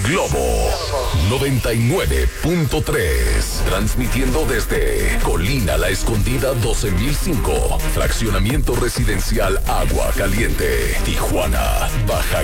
Globo 99.3. Transmitiendo desde Colina La Escondida 12005. Fraccionamiento residencial Agua Caliente, Tijuana, Baja